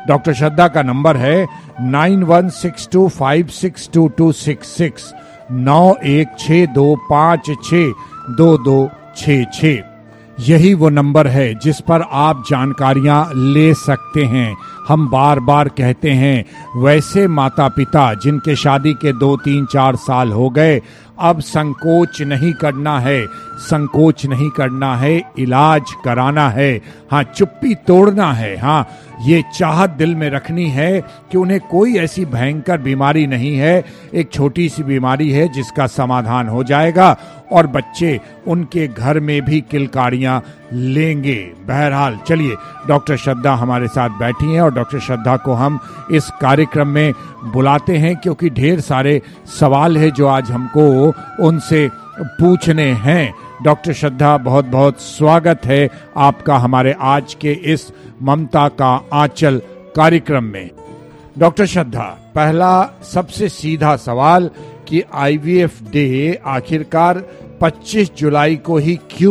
Doctor श्रद्धा का number है 9162562266, 9162562266। यही वो नंबर है जिस पर आप जानकारियां ले सकते हैं। हम बार बार कहते हैं, वैसे माता पिता जिनके शादी के 2, 3, 4 साल हो गए, अब संकोच नहीं करना है, संकोच नहीं करना है, इलाज कराना है। हाँ, चुप्पी तोड़ना है। हाँ, ये चाहत दिल में रखनी है कि उन्हें कोई ऐसी भयंकर बीमारी नहीं है, एक छोटी सी बीमारी है जिसका समाधान हो जाएगा और बच्चे उनके घर में भी किलकारियां लेंगे। बहरहाल चलिए, डॉक्टर श्रद्धा हमारे साथ बैठी हैं और डॉक्टर श्रद्धा को हम इस कार्यक्रम में बुलाते हैं क्योंकि ढेर सारे सवाल है जो आज हमको उनसे पूछने हैं। डॉक्टर श्रद्धा, बहुत बहुत स्वागत है आपका हमारे आज के इस ममता का आंचल कार्यक्रम में। डॉक्टर श्रद्धा, पहला सबसे सीधा सवाल कि आईवीएफ डे आखिरकार 25 जुलाई को ही क्यों